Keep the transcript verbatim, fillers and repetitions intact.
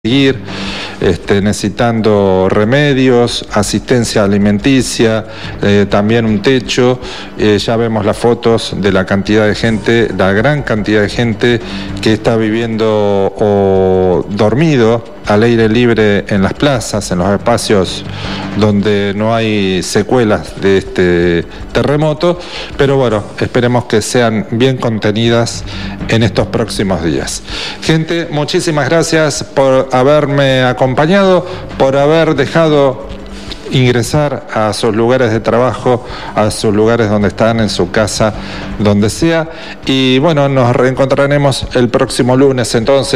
seguir este, necesitando remedios, asistencia alimenticia, eh, también un techo. Eh, ya vemos las fotos de la cantidad de gente, la gran cantidad de gente que está viviendo o dormido al aire libre en las plazas, en los espacios donde no hay secuelas de este terremoto, pero bueno, esperemos que sean bien contenidas en estos próximos días. Gente, muchísimas gracias por haberme acompañado, por haber dejado ingresar a sus lugares de trabajo, a sus lugares donde están, en su casa, donde sea. Y bueno, nos reencontraremos el próximo lunes entonces.